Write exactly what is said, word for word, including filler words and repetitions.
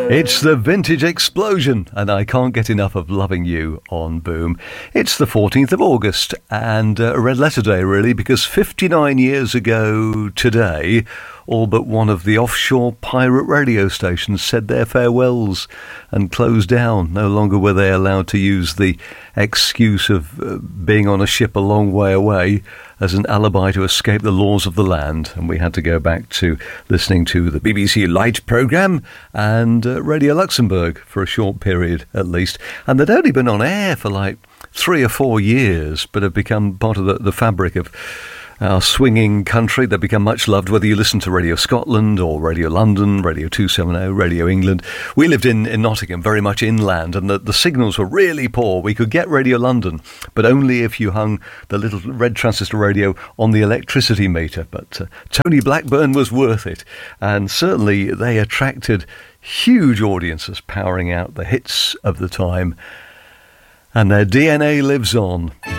It's the Vintage Explosion, and I can't get enough of Loving You on Boom. It's the fourteenth of August, and uh, a red letter day, really, because fifty-nine years ago today, all but one of the offshore pirate radio stations said their farewells and closed down. No longer were they allowed to use the excuse of uh, being on a ship a long way away as an alibi to escape the laws of the land, and we had to go back to listening to the B B C Light programme and uh, Radio Luxembourg for a short period at least. And they'd only been on air for like three or four years, but have become part of the, the fabric of our swinging country. They've become much loved, whether you listen to Radio Scotland or Radio London, Radio two seventy, Radio England. We lived in, in Nottingham, very much inland, and the, the signals were really poor. We could get Radio London, but only if you hung the little red transistor radio on the electricity meter. But uh, Tony Blackburn was worth it, and certainly they attracted huge audiences, powering out the hits of the time, and their D N A lives on.